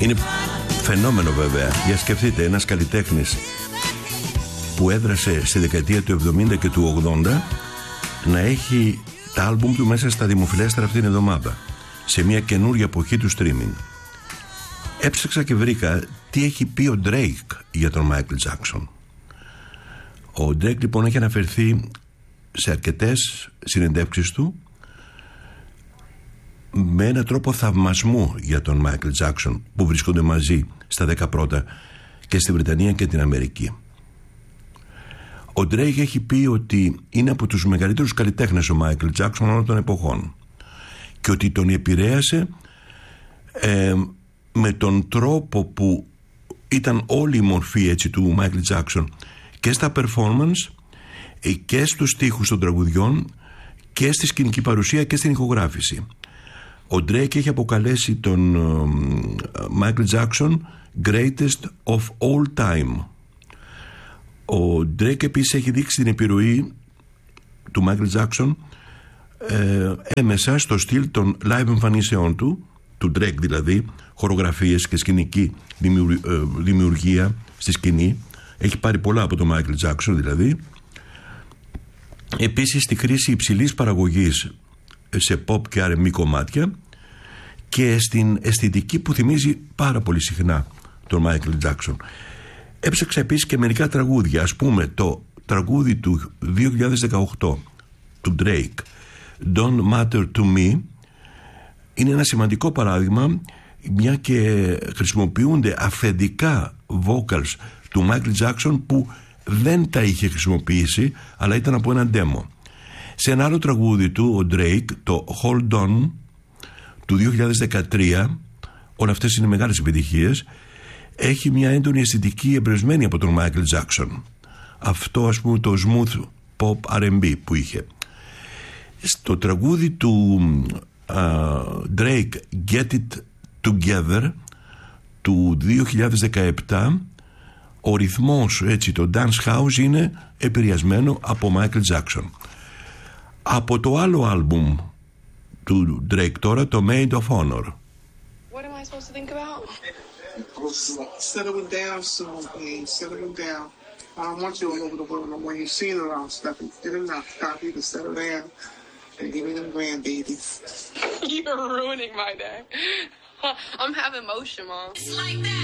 Είναι φαινόμενο βέβαια. Για σκεφτείτε, ένας καλλιτέχνης που έδρασε στη δεκαετία του 70 και του 80 να έχει τα άλμπουμ του μέσα στα δημοφιλέστερα αυτήν την εβδομάδα, σε μια καινούργια εποχή του streaming. Έψαξα και βρήκα τι έχει πει ο Drake για τον Michael Jackson. Ο Drake λοιπόν έχει αναφερθεί σε αρκετές συνεντεύξεις του με έναν τρόπο θαυμασμού για τον Michael Jackson, που βρίσκονται μαζί στα 10 πρώτα και στη Βρετανία και την Αμερική. Ο Drake έχει πει ότι είναι από τους μεγαλύτερους καλλιτέχνες ο Michael Jackson όλων των εποχών και ότι τον επηρέασε με τον τρόπο που ήταν όλη η μορφή έτσι του Michael Jackson, και στα performance και στους στίχους των τραγουδιών και στη σκηνική παρουσία και στην ηχογράφηση. Ο Drake έχει αποκαλέσει τον Michael Jackson greatest of all time. Ο Drake επίσης έχει δείξει την επιρροή του Michael Jackson έμεσα στο στυλ των live εμφανίσεών του Drake δηλαδή, χορογραφίες και σκηνική δημιουργία στη σκηνή. Έχει πάρει πολλά από τον Michael Jackson δηλαδή. Επίσης στη χρήση υψηλής παραγωγής σε pop και R&B κομμάτια και στην αισθητική που θυμίζει πάρα πολύ συχνά τον Michael Jackson. Έψαξα επίσης και μερικά τραγούδια. Ας πούμε το τραγούδι του 2018 του Drake, Don't Matter To Me, είναι ένα σημαντικό παράδειγμα, μια και χρησιμοποιούνται αυθεντικά vocals του Michael Jackson που δεν τα είχε χρησιμοποιήσει, αλλά ήταν από ένα demo. Σε ένα άλλο τραγούδι του, ο Drake, το Hold On του 2013, όλα αυτές είναι μεγάλες επιτυχίες, έχει μια έντονη αισθητική εμπνευσμένη από τον Michael Jackson. Αυτό ας πούμε το smooth pop R&B που είχε. Στο τραγούδι του Drake Get It Together του 2017, ο ρυθμός έτσι, το dance house είναι επηρεασμένο από Michael Jackson. Από το άλλο άλμπουμ του Drake τώρα, το Made of Honor. What am I supposed to think about? Settle it down soon, please. Settle it down. I don't want you all over the world no more. You've seen it all, Stephanie. Did enough. Time for you to settle down and give me them grandbabies. You're ruining my day. I'm having motion, Mom. It's like that.